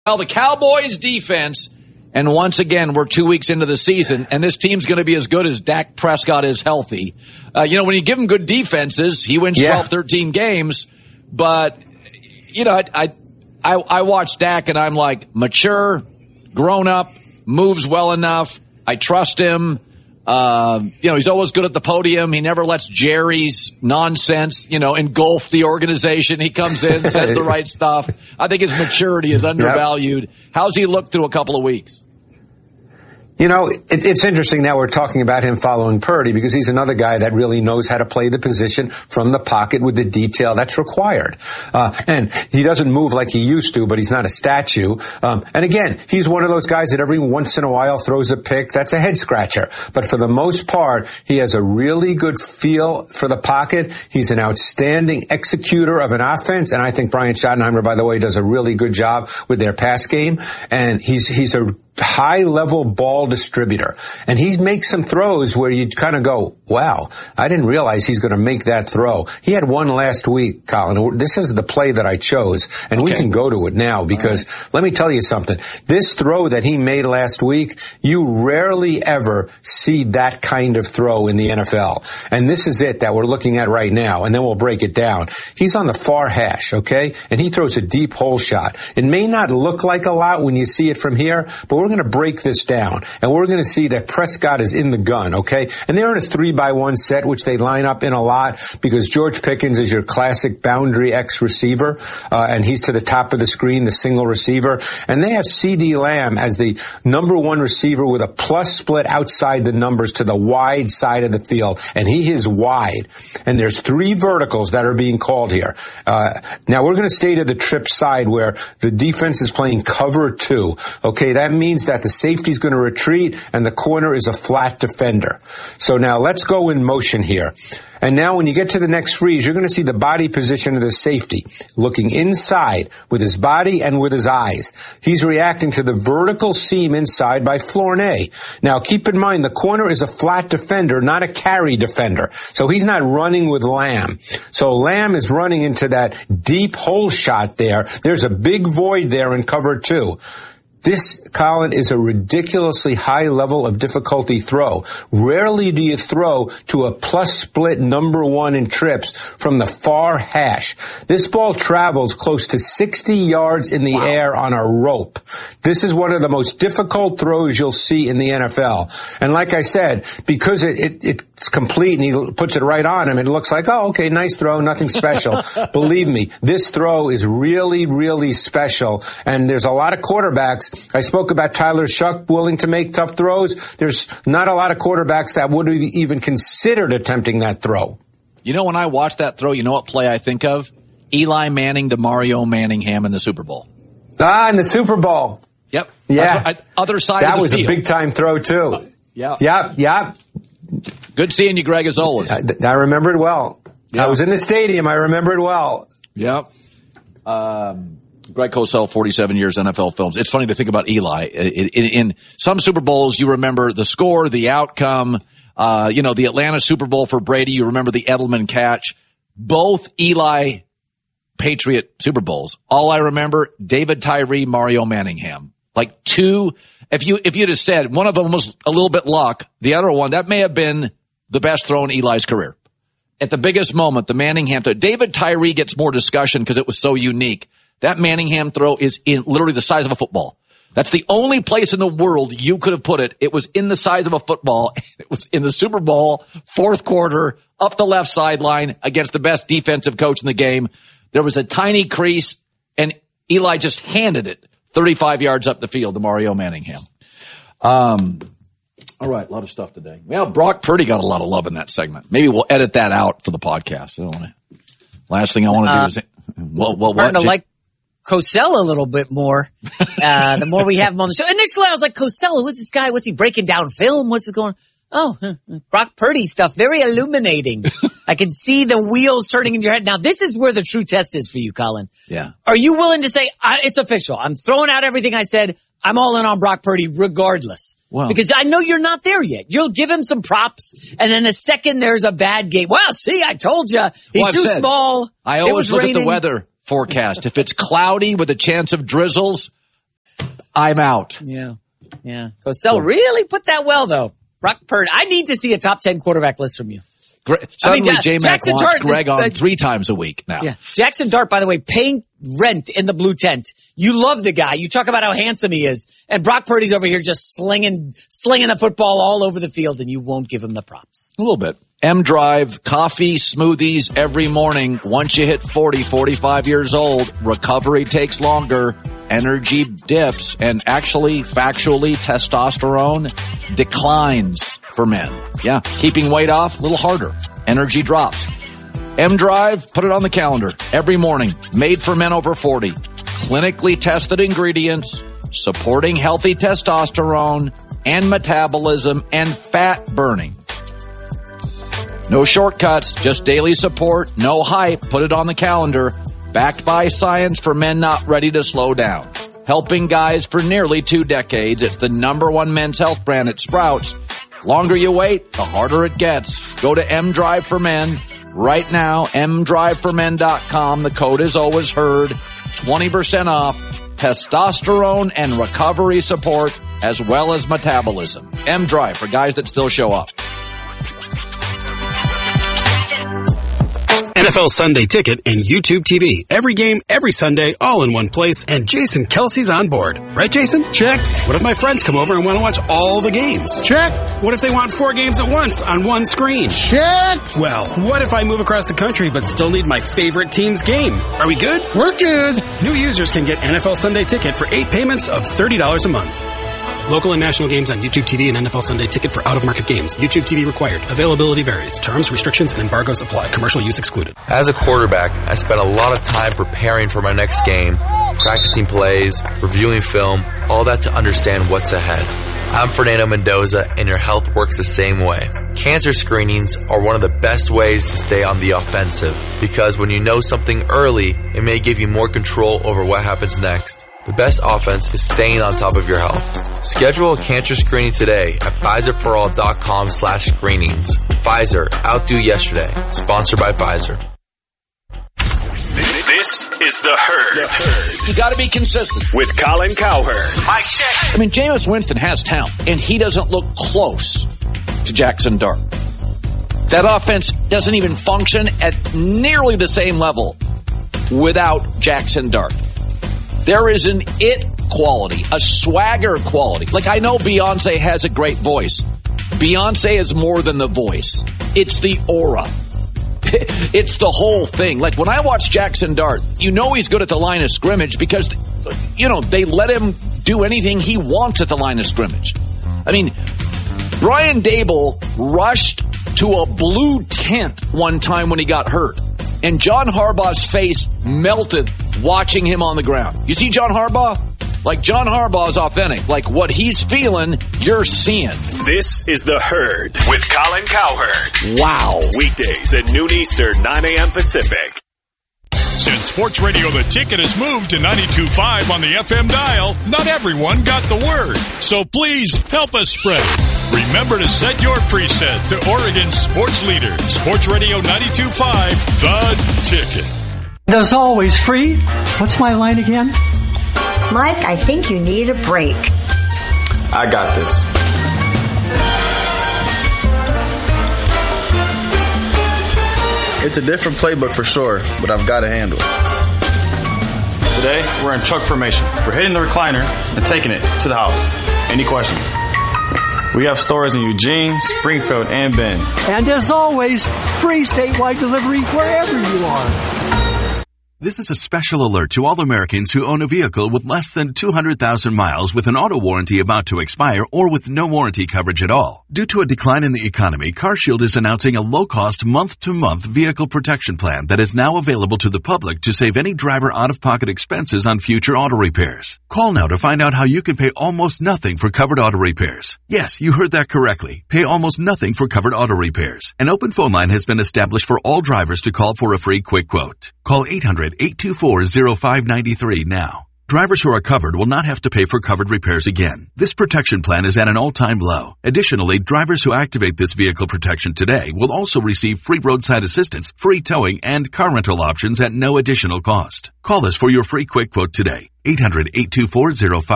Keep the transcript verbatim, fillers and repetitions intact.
Well, the Cowboys defense, and once again, we're two weeks into the season, and this team's going to be as good as Dak Prescott is healthy. Uh, you know, when you give him good defenses, he wins yeah. twelve, thirteen games. But, you know, I, I, I watch Dak, and I'm like, mature, grown up, moves well enough. I trust him. Uh, you know, he's always good at the podium. He never lets Jerry's nonsense, you know, engulf the organization. He comes in, says the right stuff. I think his maturity is undervalued. Yep. How's he look through a couple of weeks? You know, it, it's interesting now we're talking about him following Purdy because he's another guy that really knows how to play the position from the pocket with the detail that's required. Uh, and he doesn't move like he used to, but he's not a statue. Um, and again, he's one of those guys that every once in a while throws a pick. That's a head scratcher. But for the most part, he has a really good feel for the pocket. He's an outstanding executor of an offense. And I think Brian Schottenheimer, by the way, does a really good job with their pass game. And he's, he's a high-level ball distributor. And he makes some throws where you kind of go, wow, I didn't realize he's going to make that throw. He had one last week, Colin. This is the play that I chose, and okay. we can go to it now because right. let me tell you something. This throw that he made last week, you rarely ever see that kind of throw in the N F L. And this is it that we're looking at right now, and then we'll break it down. He's on the far hash, okay? And he throws a deep hole shot. It may not look like a lot when you see it from here, but we're going to break this down, and we're going to see that Prescott is in the gun, okay? And they're in a three by one set, which they line up in a lot because George Pickens is your classic boundary X receiver, uh, and he's to the top of the screen, the single receiver. And they have CeeDee Lamb as the number one receiver with a plus split outside the numbers to the wide side of the field, and he is wide. And there's three verticals that are being called here. Uh, now we're going to stay to the trip side where the defense is playing cover two, okay? That means that the safety is going to retreat and the corner is a flat defender. So now let's go in motion here. And now when you get to the next freeze, you're going to see the body position of the safety looking inside with his body and with his eyes. He's reacting to the vertical seam inside by Flournoy. Now keep in mind the corner is a flat defender, not a carry defender. So he's not running with Lamb. So Lamb is running into that deep hole shot there. There's a big void there in cover two. This, Colin, is a ridiculously high level of difficulty throw. Rarely do you throw to a plus split number one in trips from the far hash. This ball travels close to sixty yards in the wow. air on a rope. This is one of the most difficult throws you'll see in the N F L. And like I said, because it, it, it's complete and he puts it right on him, it looks like, oh, okay, nice throw, nothing special. Believe me, this throw is really, really special. And there's a lot of quarterbacks. I spoke about Tyler Shuck willing to make tough throws. There's not a lot of quarterbacks that would have even considered attempting that throw. You know, when I watch that throw, you know what play I think of? Eli Manning to Mario Manningham in the Super Bowl. Ah, in the Super Bowl. Yep. Yeah. I, other side that of the was field. a big-time throw, too. Uh, yeah. Yeah, yeah. Good seeing you, Greg, as always. I, I remember it well. Yep. I was in the stadium. I remember it well. Yep. Um... Greg Cosell, forty-seven years N F L films. It's funny to think about Eli. In, in, in some Super Bowls, you remember the score, the outcome. Uh, you know, the Atlanta Super Bowl for Brady, you remember the Edelman catch. Both Eli Patriot Super Bowls. All I remember, David Tyree, Mario Manningham. Like two, if you, if you'd have said one of them was a little bit luck, the other one, that may have been the best throw in Eli's career. At the biggest moment, the Manningham throw. David Tyree gets more discussion because it was so unique. That Manningham throw is in literally the size of a football. That's the only place in the world you could have put it. It was in the size of a football. It was in the Super Bowl, fourth quarter, up the left sideline against the best defensive coach in the game. There was a tiny crease, and Eli just handed it thirty-five yards up the field to Mario Manningham. Um, all right, a lot of stuff today. Well, Brock Purdy got a lot of love in that segment. Maybe we'll edit that out for the podcast. I don't want to. Last thing I want to uh, do is well, well, what? what? Like Cosell a little bit more, uh, the more we have him on the show. Initially, I was like, Cosell, what's this guy? What's he breaking down film? What's it going? Oh, Brock Purdy stuff. Very illuminating. I can see the wheels turning in your head. Now, this is where the true test is for you, Colin. Yeah. Are you willing to say, I, it's official? I'm throwing out everything I said. I'm all in on Brock Purdy regardless. Well, because I know you're not there yet. You'll give him some props, and then the second there's a bad game, well, see, I told you. He's well, too said, small. I always look raining. at the weather forecast. If it's cloudy with a chance of drizzles, I'm out. Yeah. Yeah. Cosell really put that well, though. Brock Purdy. I need to see a top ten quarterback list from you. Gre- Suddenly, I mean, J-Mac Jackson wants Dart, Greg on uh, three times a week now. Yeah. Jackson Dart, by the way, paying rent in the blue tent. You love the guy. You talk about how handsome he is. And Brock Purdy's over here just slinging, slinging the football all over the field, and you won't give him the props. A little bit. M-Drive, coffee, smoothies every morning. Once you hit forty, forty-five years old, recovery takes longer, energy dips, and actually, factually, testosterone declines for men. Yeah, keeping weight off, a little harder. Energy drops. M-Drive, put it on the calendar. Every morning, made for men over forty. Clinically tested ingredients, supporting healthy testosterone and metabolism and fat burning. No shortcuts, just daily support, no hype, put it on the calendar. Backed by science for men not ready to slow down. Helping guys for nearly two decades. It's the number one men's health brand at Sprouts. Longer you wait, the harder it gets. Go to M-Drive for Men right now, m drive for men dot com. The code is always heard. twenty percent off. Testosterone and recovery support as well as metabolism. M-Drive for guys that still show up. N F L Sunday Ticket and YouTube T V. Every game, every Sunday, all in one place, and Jason Kelsey's on board. Right, Jason? Check. What if my friends come over and want to watch all the games? Check. What if they want four games at once on one screen? Check. Well, what if I move across the country but still need my favorite team's game? Are we good? We're good. New users can get N F L Sunday Ticket for eight payments of thirty dollars a month. Local and national games on YouTube T V and N F L Sunday Ticket for out-of-market games. YouTube T V required. Availability varies. Terms, restrictions, and embargoes apply. Commercial use excluded. As a quarterback, I spent a lot of time preparing for my next game, practicing plays, reviewing film, all that to understand what's ahead. I'm Fernando Mendoza, and your health works the same way. Cancer screenings are one of the best ways to stay on the offensive, because when you know something early, it may give you more control over what happens next. The best offense is staying on top of your health. Schedule a cancer screening today at Pfizer For All dot com slash screenings. Pfizer, outdo yesterday. Sponsored by Pfizer. This is The Herd. The Herd. You gotta be consistent. With Colin Cowherd. Mike check. I mean, Jameis Winston has talent, and he doesn't look close to Jackson Dart. That offense doesn't even function at nearly the same level without Jackson Dart. There is an it quality, a swagger quality. Like, I know Beyonce has a great voice. Beyonce is more than the voice. It's the aura. It's the whole thing. Like, when I watch Jackson Dart, you know he's good at the line of scrimmage because, you know, they let him do anything he wants at the line of scrimmage. I mean, Brian Dable rushed to a blue tent one time when he got hurt. And John Harbaugh's face melted watching him on the ground. You see John Harbaugh? Like, John Harbaugh is authentic. Like, what he's feeling, you're seeing. This is The Herd with Colin Cowherd. Wow. Weekdays at noon Eastern, nine a.m. Pacific. Since Sports Radio The Ticket has moved to ninety-two point five on the F M dial, not everyone got the word. So please help us spread it. Remember to set your preset to Oregon's sports leader, Sports Radio ninety-two point five, The Ticket. As always, free. What's my line again? Mike, I think you need a break. I got this. It's a different playbook for sure, but I've got to handle it. Today, we're in truck formation. We're hitting the recliner and taking it to the house. Any questions? We have stores in Eugene, Springfield, and Bend. And as always, free statewide delivery wherever you are. This is a special alert to all Americans who own a vehicle with less than two hundred thousand miles with an auto warranty about to expire or with no warranty coverage at all. Due to a decline in the economy, CarShield is announcing a low-cost month-to-month vehicle protection plan that is now available to the public to save any driver out-of-pocket expenses on future auto repairs. Call now to find out how you can pay almost nothing for covered auto repairs. Yes, you heard that correctly. Pay almost nothing for covered auto repairs. An open phone line has been established for all drivers to call for a free quick quote. Call eight hundred, eight two four, zero five nine three now. Drivers who are covered will not have to pay for covered repairs again. This protection plan is at an all-time low. Additionally, drivers who activate this vehicle protection today will also receive free roadside assistance, free towing, and car rental options at no additional cost. Call us for your free quick quote today. eight hundred, eight two four, zero five